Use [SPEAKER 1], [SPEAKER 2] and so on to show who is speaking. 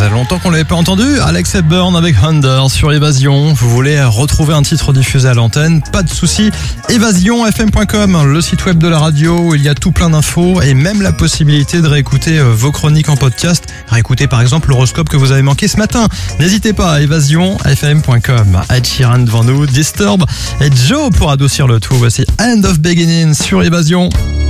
[SPEAKER 1] faisait longtemps qu'on l'avait pas entendu. Alex Hepburn avec Under sur Évasion. Vous voulez retrouver un titre diffusé à l'antenne? Pas de souci. évasionfm.com, le site web de la radio où il y a tout plein d'infos et même la possibilité de réécouter vos chroniques en podcast. Réécouter par exemple l'horoscope que vous avez manqué ce matin. N'hésitez pas à évasionfm.com. Ed Sheeran devant nous, Disturb et Joe pour adoucir le tout. Voici End of Beginning sur Évasion.